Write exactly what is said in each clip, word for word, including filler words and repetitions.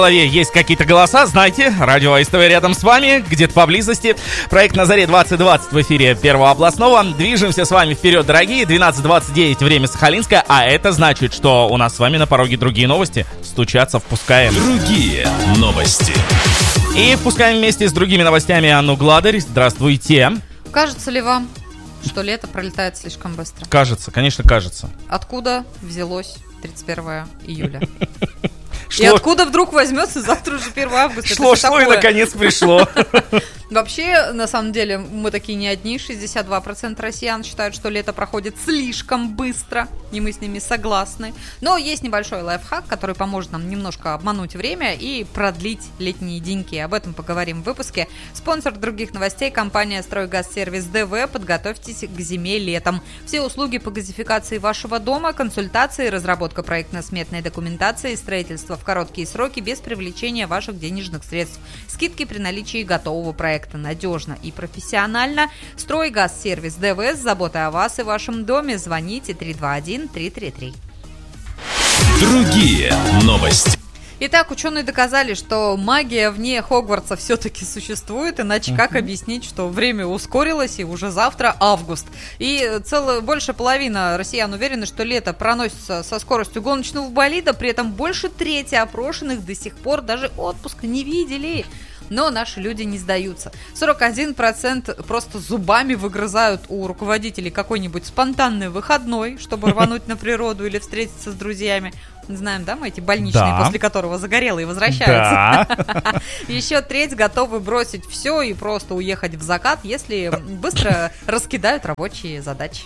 В голове есть какие-то голоса, знайте, радио СТВ рядом с вами, где-то поблизости. Проект «На заре двадцать двадцать» в эфире Первого областного. Движемся с вами вперед, дорогие. двенадцать двадцать девять, время Сахалинское. А это значит, что у нас с вами на пороге другие новости. Стучаться впускаем. Другие новости. И впускаем вместе с другими новостями Анну Гладарь. Здравствуйте. Кажется ли вам, что лето пролетает слишком быстро? Кажется, конечно, кажется. Откуда взялось тридцать первого июля? Шло... И откуда вдруг возьмется завтра уже первого августа? Шло, шло и наконец пришло. Вообще, на самом деле, мы такие не одни. шестьдесят два процента россиян считают, что лето проходит слишком быстро. И мы с ними согласны. Но есть небольшой лайфхак, который поможет нам немножко обмануть время и продлить летние деньки. Об этом поговорим в выпуске. Спонсор других новостей — компания «Стройгазсервис ДВ». Подготовьтесь к зиме летом. Все услуги по газификации вашего дома, консультации, разработка проектно-сметной документации, строительство в короткие сроки без привлечения ваших денежных средств. Скидки при наличии готового проекта. Надежно и профессионально. «Стройгазсервис ДВ» с заботой о вас и вашем доме. Звоните три два один три три три. Другие новости. Итак, ученые доказали, что магия вне Хогвартса все-таки существует, иначе uh-huh. как объяснить, что время ускорилось и уже завтра август. И целая, больше половины россиян уверены, что лето проносится со скоростью гоночного болида, при этом больше трети опрошенных до сих пор даже отпуска не видели. Но наши люди не сдаются. сорок один процент просто зубами выгрызают у руководителей какой-нибудь спонтанный выходной, чтобы рвануть на природу или встретиться с друзьями. Знаем, да, мы эти больничные, да. после которого загорелые возвращаются. Да. Еще треть готовы бросить все и просто уехать в закат, если быстро раскидают рабочие задачи.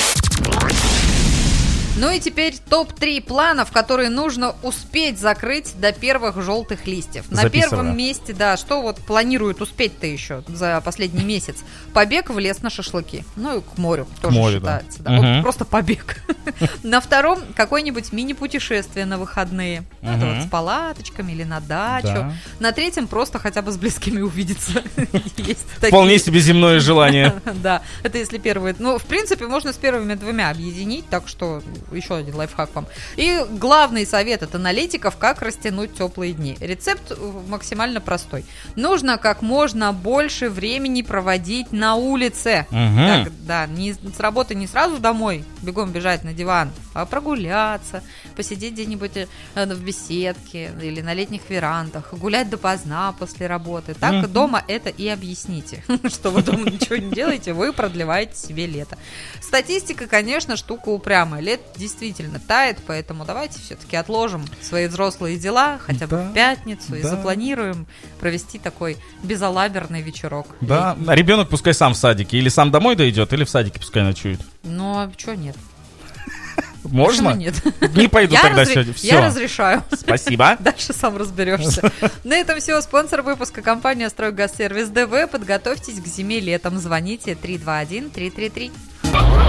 Ну и теперь топ три планов, которые нужно успеть закрыть до первых желтых листьев. На Записываю. Первом месте, да, что вот планируют успеть-то еще за последний месяц? Побег в лес на шашлыки. Ну и к морю к тоже морю, считается. Да. Да. Угу. Вот просто побег. На втором какое-нибудь мини-путешествие на выходные. Угу. Это вот с палаточками или на дачу. Да. На третьем просто хотя бы с близкими увидеться. Вполне себе земное желание. Да, это если первые. Ну, в принципе, можно с первыми двумя объединить, так что еще один лайфхак вам. И главный совет от аналитиков: как растянуть теплые дни. Рецепт максимально простой. Нужно как можно больше времени проводить на улице. Угу. Так, да, не, с работы не сразу домой бегом бежать на диван, а прогуляться, посидеть где-нибудь в беседке или на летних верандах, гулять допоздна после работы. Так угу. дома это и объясните, что вы дома ничего не делаете, вы продлеваете себе лето. Статистика, конечно, штука упрямая. Лет действительно тает, поэтому давайте все-таки отложим свои взрослые дела хотя бы да, в пятницу да. и запланируем провести такой безалаберный вечерок. Да, а ребенок пускай сам в садике, или сам домой дойдет, или в садике пускай ночует. Ну, а что нет? Можно? Нет. Не пойду я тогда разре... сегодня. Все. Я разрешаю. Спасибо. Дальше сам разберешься. На этом все. Спонсор выпуска — компания «Стройгазсервис ДВ». Подготовьтесь к зиме летом. Звоните три два один три три три.